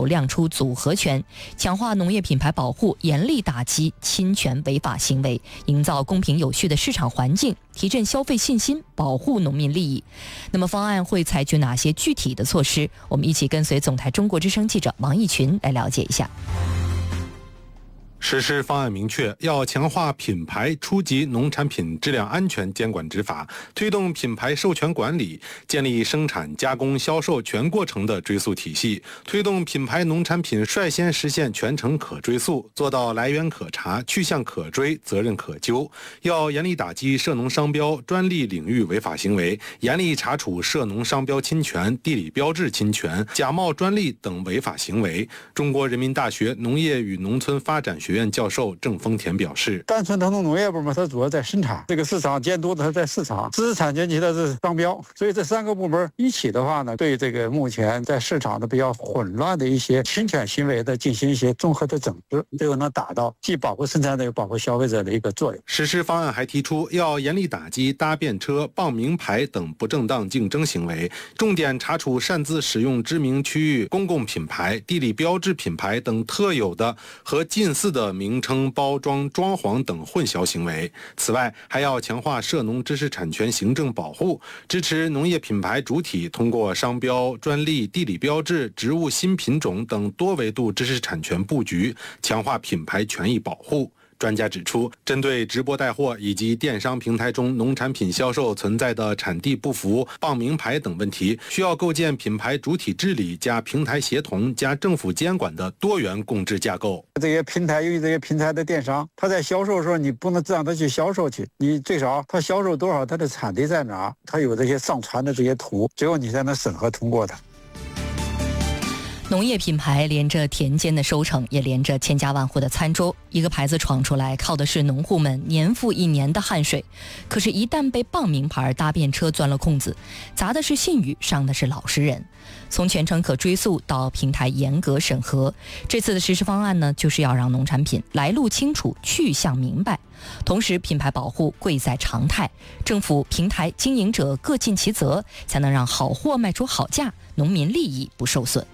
亮出组合拳，强化农业品牌保护，严厉打击侵权违法行为，营造公平有序的市场环境，提振消费信心，保护农民利益。那么方案会采取哪些具体的措施？我们一起跟随总台中国之声记者王义群来了解一下。 实施方案明确，要强化品牌初级农产品质量安全监管执法，推动品牌授权管理，建立生产、加工、销售全过程的追溯体系，推动品牌农产品率先实现全程可追溯，做到来源可查、去向可追、责任可究。要严厉打击涉农商标、专利领域违法行为，严厉查处涉农商标侵权、地理标志侵权、假冒专利等违法行为。中国人民大学农业与农村发展学院教授郑丰田表示， 单纯腾冲农业部门它主要在生产，这个市场监督它在市场，知识产权局它是商标，所以这3个部门一起的话呢，对这个目前在市场的比较混乱的一些侵权行为的进行一些综合的整治，这个能达到既保护生产者又保护消费者的一个作用。 实施方案还提出，要严厉打击搭便车、傍名牌等不正当竞争行为，重点查处擅自使用知名区域公共品牌、地理标志品牌等特有的和近似的名称、包装、装潢等混淆行为。此外，还要强化涉农知识产权行政保护，支持农业品牌主体通过商标、专利、地理标志、植物新品种等多维度知识产权布局，强化品牌权益保护。专家指出，针对直播带货以及电商平台中农产品销售存在的产地不符、傍名牌等问题，需要构建品牌主体治理加平台协同加政府监管的多元共治架构。 这些平台，由于这些平台的电商，他在销售的时候，你不能让他去销售去，你最少他销售多少，他的产地在哪，他有这些上传的这些图，最后你才能审核通过它。 农业品牌连着田间的收成，也连着千家万户的餐桌。一个牌子闯出来，靠的是农户们年复一年的汗水。可是，一旦被傍名牌搭便车钻了空子，砸的是信誉，伤的是老实人。从全程可追溯到平台严格审核，这次的实施方案呢，就是要让农产品来路清楚、去向明白。同时，品牌保护贵在常态，政府、平台经营者各尽其责，才能让好货卖出好价，农民利益不受损。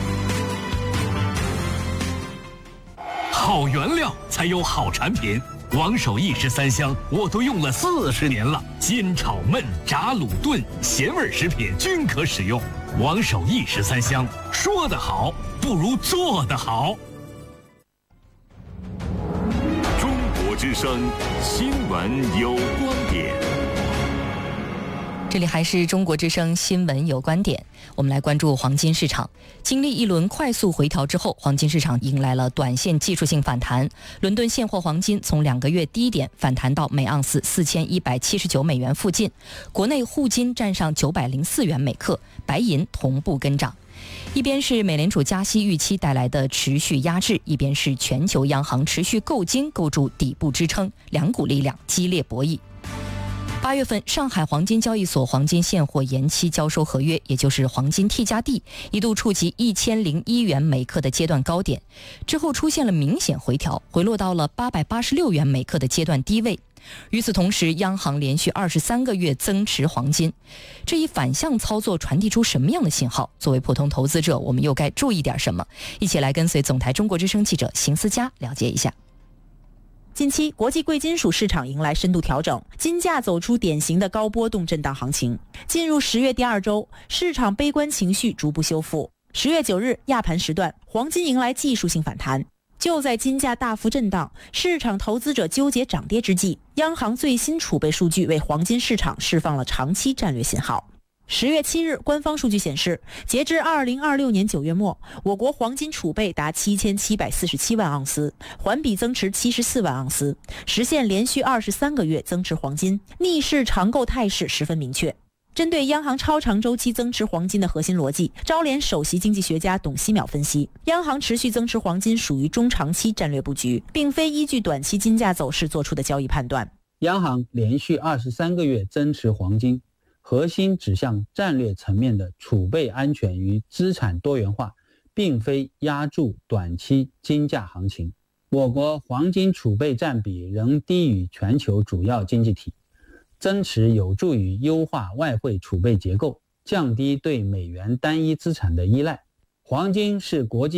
好原料才有好产品，王守义13香我都用了40年了，煎炒焖炸卤炖咸味食品均可使用。王守义13香，说得好不如做得好。 中国之声新闻有观点。 这里还是中国之声新闻有观点，我们来关注黄金市场。经历一轮快速回调之后，黄金市场迎来了短线技术性反弹。伦敦现货黄金从2个月低点反弹到每盎司4179美元附近，国内沪金站上904元每克，白银同步跟涨。一边是美联储加息预期带来的持续压制，一边是全球央行持续购金构筑底部支撑，两股力量激烈博弈。8月份，上海黄金交易所黄金现货延期交收合约，也就是黄金 T 加 D， 一度触及1001元每克的阶段高点，之后出现了明显回调，回落到了886元每克的阶段低位。与此同时，央行连续23个月增持黄金，这一反向操作传递出什么样的信号？作为普通投资者，我们又该注意点什么？一起来跟随总台中国之声记者邢思佳了解一下。 近期，国际贵金属市场迎来深度调整，金价走出典型的高波动震荡行情。进入10月第2周，市场悲观情绪逐步修复。10月9日亚盘时段，黄金迎来技术性反弹。就在金价大幅震荡、市场投资者纠结涨跌之际，央行最新储备数据为黄金市场释放了长期战略信号。10月7日，官方数据显示，截至2026年9月末，我国黄金储备达7747万盎司，环比增持74万盎司，实现连续23个月增持黄金，逆势长购态势十分明确。针对央行超长周期增持黄金的核心逻辑，招联首席经济学家董希淼分析，央行持续增持黄金属于中长期战略布局，并非依据短期金价走势做出的交易判断。 央行连续23个月增持黄金，核心指向战略层面的储备安全与资产多元化，并非压住短期金价行情。我国黄金储备占比仍低于全球主要经济体，增持有助于优化外汇储备结构，降低对美元单一资产的依赖。黄金是国际